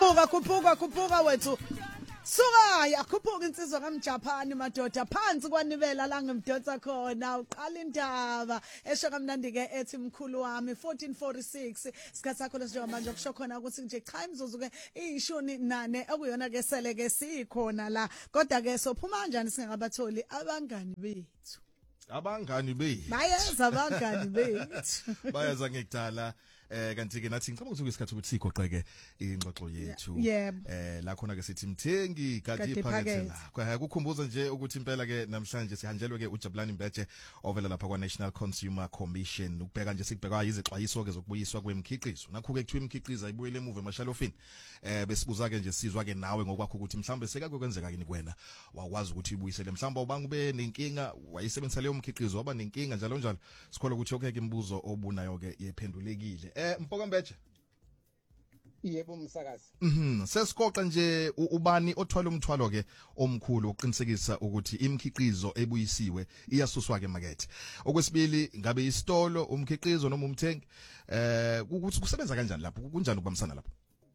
khuphuka wethu. Suka yakhuphuka insizwa kaMjaphani madoda phansi kwanibela la ngemdotsa khona uqala indaba esho kamnandi ke ethi mkhulu wami 1446 isikhathi sakho njengamanje kusho khona ukuthi nje cha imzuzu ke ishuni nane okuyona ke sele ke sikhona la kodwa ke sophuma kanjani singakabatholi abangani bethu bayeza abangani bethu bayaza ngekudala kanti ke nathi ngicabanga ukuthi isikhathi ukuthi sigoqeke ingxoxo yethu la khona ke sithi mthengi kati iphakethe la kukhumbuza nje ukuthi impela ke namhlanje sihanjelwe ke uJabulani Mbete ovela lapha kwa National Consumer Commission ukubheka nje sikubheka izixwayiso ke zokubuyiswa kwemikhiqizo nakho ke kuthiwa imikhiqizo ayibuyele emuva emashalofini besibuza ke nje sizwa ke nawe ngokwakho ukuthi mhlambe sekakwenzeka kini kuwena wakwazi ukuthi ibuyisele mhlambe ubanga ube nenkinga wayisebenzisa leyo mkhiqizo waba nenkinga njalo sikholwa ukuthi okay ke imibuzo obunayo ke yephendulekile Mpoka Mbete Yebo msakazi sesiqoqa nje ubani othwala umthwalo ke omkhulu uqinisekisa ukuthi imikhiqizo ebuyisiwe iyasuswa ke emakethe okwesibili ngabe isitolo umkhiqizo noma umthengi ukuthi kusebenza kanjani lapho kunjani ukubambisana lapho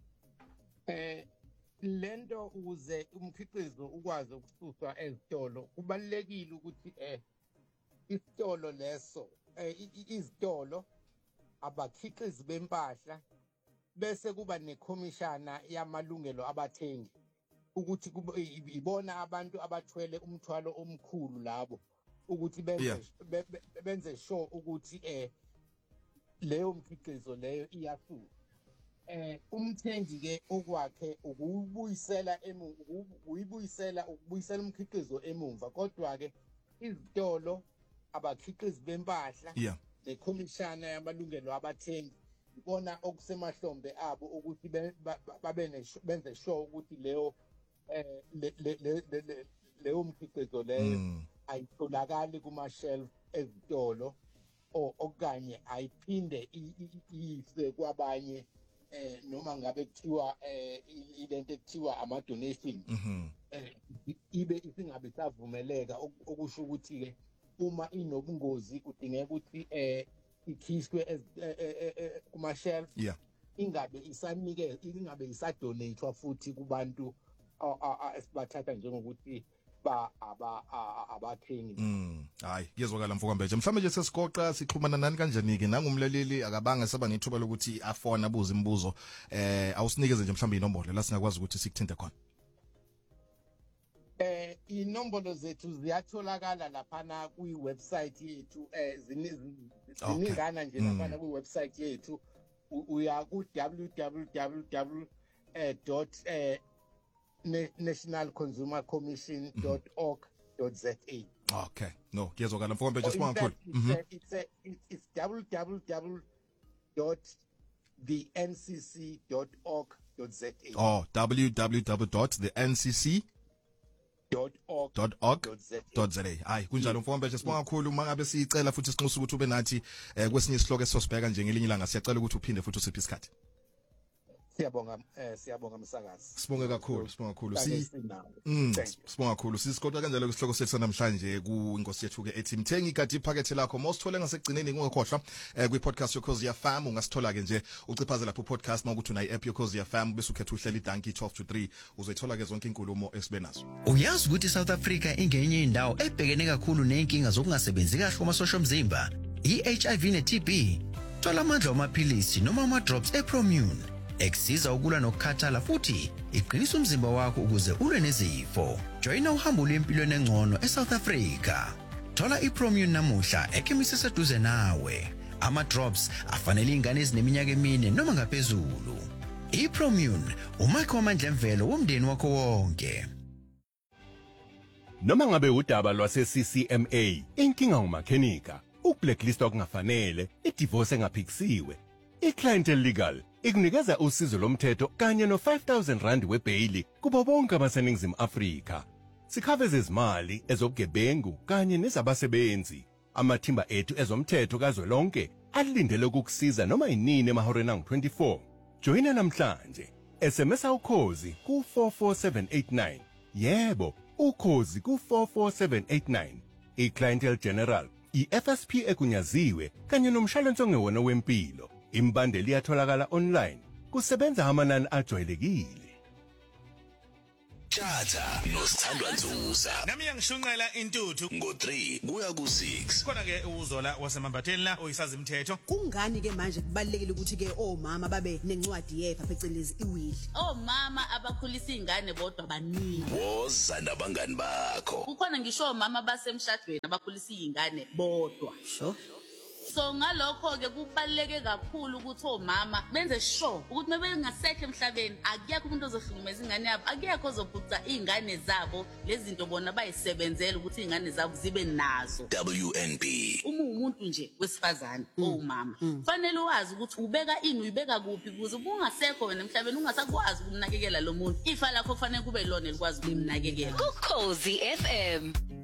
lento ukuze umkhiqizo ukwazi ukususwa ezitolo kubalekile ukuthi isitolo leso izitolo abakhiqizi bempahla bese kuba nekhomishana yamalungelo abathengi ukuthi ibona abantu abathwele umthwalo omkhulu labo ukuthi benze sure ukuthi leyo mkhiqizo leyo iyasuka umthengi ke okwakhe ukubuyisela ukubuyisela umkhiqizo emumva kodwa ke izitolo abakhiqizi bempahla nekhomishana yamalungelo abathengi ibona okusemahlombe abo ukuthi benze sure ukuthi leyo mkhiqizo leyo ayitholakali kuma shelf ezitolo okanye ayiphinde iyise kwabanye noma ngabe kuthiwa ilento ekuthiwa ama donation ibe isingabe savumeleka okusho ukuthi ke uma inobungozi kudingeka ukuthi ikhishwe kuma shelf ingabe isadonatwa futhi kubantu esibathatha njengokuthi abathengi hayi kuyezwakala Mfoka Mbete mhlawumbe nje sesigoqa sixhumana nani kanjani ke nangumlaleli akabange saba nethuba lokuthi afona abuza imibuzo awusinikeze nje mhlawumbe inombolo la singakwazi ukuthi sikuthinte khona inombolo zethu ziyatholakala laphana kwi-website yethu ziningana nje laphana kwi-website yethu uya ku www.nationalconsumercommission.org.za okay no kuyezwakala Mfoka Mbete sibonga kakhulu it's www.thencc.org.za www.thencc.org.za hayi kunjalo Mfoka Mbete sibonga kakhulu mangabe sicela futhi sinxusa ukuthi ube nathi kwesinye isihloko esosibheka njengelinye ilanga siyacela ukuthi uphinde futhi usiphe isikhathi siyabonga msakazi sibonga kakhulu sibonga kakhulu sisiqoqa kanjalo kwisihloko sethu namhlanje ku inkosi yethu ke ethi mthengi kati iphakethe lakho mosithole ngasekugcineni kungekhohlwa kwi podcast yoKhozi FM ungasithola ke nje uciphaze lapho podcast mawukuthi una i-app yoKhozi FM bese ukhetha uhleli idanki 12 to 3 uzoyithola ke zonke inkulumo esibe nazo uyazi ukuthi South Africa ingenye indawo ebhekene kakhulu nenkinga zokungasebenzi kahle kwamasosha omzimba iHIV neTB thola amandla amaphilisi noma ama drops ePromune Eksiza ukulwa nokukhathala futhi iqinisa umzimba wakho ukuze ulwe nezifo. Joina uhambo lwempilo engcono eSouth Africa. Thola iPromune namuhla ekhemisi eseduze nawe. Ama drops afanele ingane ezineminyaka emine noma ngaphezulu. iPromune umakho amandla emvelo womndeni wakho wonke. Noma ngabe udaba lwase-CCMA, inkinga umakhenika, ukublacklistwa kungafanele, idivorce engaphikisiwe. iClientele Legal ikunikeza usizo lomthetho kanye no5,000 rand webhaili kubo bonke abaseningizimu Afrika. Sikhaveza izimali ezobugebengu kanye nezabasebenzi. Amathimba ethu ezomthetho kazwelonke alindele ukukusiza noma inini emahoreni angu-24. Joina namhlanje. SMS ukhozi ku44789. Yebo, ukhozi ku44789. iClientele General, iFSP ekunyaziwe kanye nomshwalense ongewona wempilo. Imbandeli iyatholakala online. Kusebenza amanani ajwayelekile. Tjatha noSithandwa Nzuza Nami ngishunqela intuthu ngo3 kuya ku6. Khona ke uzola wasemambatheni la oyisazi imithetho. Kungani ke manje kubalekile ukuthi ke omama babe nencwadi yefa phecelezi iwili? Omama abakhulisa izingane bodwa baningi. Woza nabangani bakho. Kukhona ngisho omama basemshadweni abakhulisa izingane bodwa. Sho. So ngalokho ke kubaleke kakhulu ukuthi omama benze sure ukuthi mabengasekho emhlabeni akuyekho umuntu ozohlukumeza ingane yabo, akuyekho ozophuca izingane zabo lezi zinto bona bayisebenzele ukuthi izingane zabo zibe nazo. WNB. Uma umuntu nje wesifazane omama kufanele wazi ukuthi ubeka ini uyibeka kuphi ukuze ungasekho wena emhlabeni ungasakwazi ukumnakekela lo muntu. Ifa lakho kufanele kube lona elikwazi ukumnakekela. Ukhozi FM.